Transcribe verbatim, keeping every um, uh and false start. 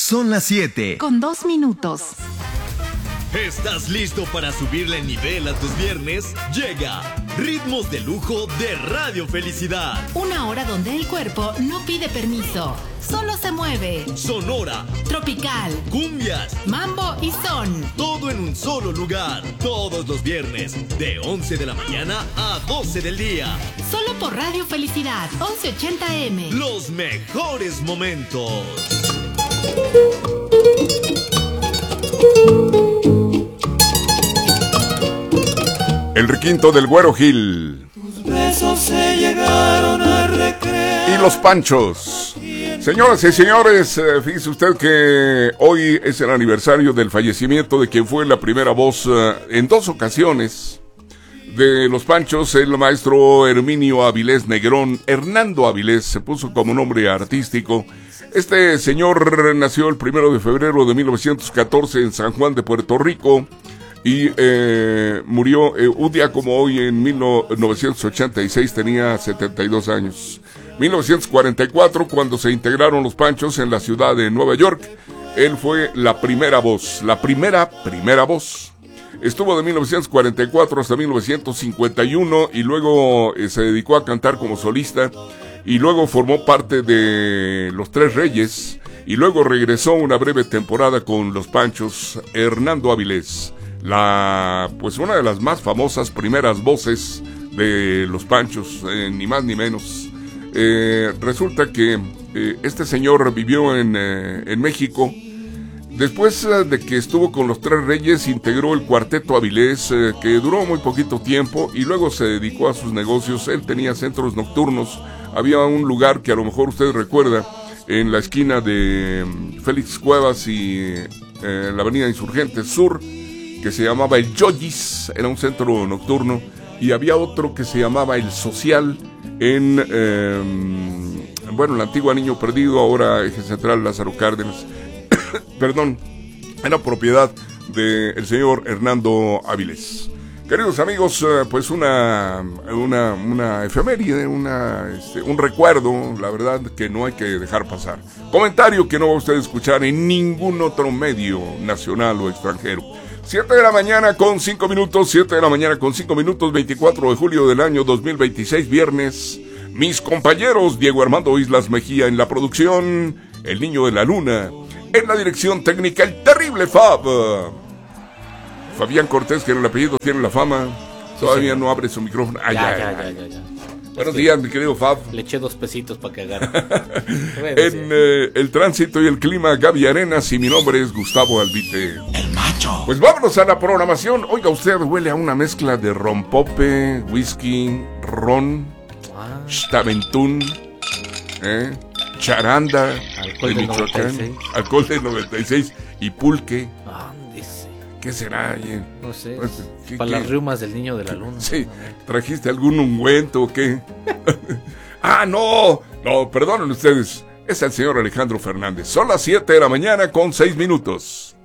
Son las siete. Con dos minutos. ¿Estás listo para subirle nivel a tus viernes? Llega Ritmos de Lujo de Radio Felicidad. Una hora donde el cuerpo no pide permiso, solo se mueve. Sonora, tropical, cumbias, mambo y son. Todo en un solo lugar. Todos los viernes, de once de la mañana a doce del día. Solo por Radio Felicidad, once ochenta eme. Los mejores momentos. El requinto del Güero Gil. Tus besos se llegaron a recrear. Y los Panchos. Señoras y señores, eh, fíjese usted que hoy es el aniversario del fallecimiento de quien fue la primera voz eh, en dos ocasiones de los Panchos, el maestro Herminio Avilés Negrón. Hernando Avilés se puso como nombre artístico. Este señor nació el primero de febrero de mil novecientos catorce en San Juan de Puerto Rico y eh, murió eh, un día como hoy en mil novecientos ochenta y seis, tenía setenta y dos años. mil novecientos cuarenta y cuatro, cuando se integraron los Panchos en la ciudad de Nueva York, él fue la primera voz, la primera, primera voz. Estuvo de mil novecientos cuarenta y cuatro hasta mil novecientos cincuenta y uno y luego eh, se dedicó a cantar como solista y luego formó parte de Los Tres Reyes y luego regresó una breve temporada con los Panchos. Hernando Avilés, la pues una de las más famosas primeras voces de los Panchos, eh, ni más ni menos. Eh, resulta que eh, este señor vivió en, eh, en México. Después eh, de que estuvo con los Tres Reyes, integró el Cuarteto Avilés, eh, que duró muy poquito tiempo y luego se dedicó a sus negocios. Él tenía centros nocturnos. Había un lugar que a lo mejor usted recuerda en la esquina de um, Félix Cuevas y eh, la avenida Insurgentes Sur, que se llamaba el Yoyis, era un centro nocturno, y había otro que se llamaba el Social en, eh, bueno, la antigua Niño Perdido, ahora Eje Central Lázaro Cárdenas. Perdón, era propiedad del señor Hernando Avilés. Queridos amigos, pues una una una efeméride, una este, un recuerdo, la verdad, que no hay que dejar pasar. Comentario que no va a usted a escuchar en ningún otro medio nacional o extranjero. siete de la mañana con cinco minutos, siete de la mañana con cinco minutos, veinticuatro de julio del año dos mil veintiséis, viernes. Mis compañeros Diego Armando Islas Mejía en la producción, el Niño de la Luna, en la dirección técnica, el terrible Fab. Fabián Cortés, que en el apellido tiene la fama, todavía sí, no abre su micrófono. Ah, ya, ya, ya, ya, ya. Buenos sí. días, mi querido Fab. Le eché dos pesitos para que agarre. En eh, el tránsito y el clima, Gaby Arenas, y mi nombre es Gustavo Albite. El macho. Pues vámonos a la programación. Oiga, usted huele a una mezcla de rompope, whisky, ron, ah. Staventún, eh, charanda, alcohol de de Michoacán, noventa y seis. Alcohol de noventa y seis y pulque. Ah, dice. ¿Qué será? Oye? No sé, Pues, ¿qué, para qué? las riumas del Niño de la Luna. Sí, ¿trajiste algún ungüento o qué? ¡Ah, no! No, perdonen ustedes, es el señor Alejandro Fernández. Son las siete de la mañana con seis minutos.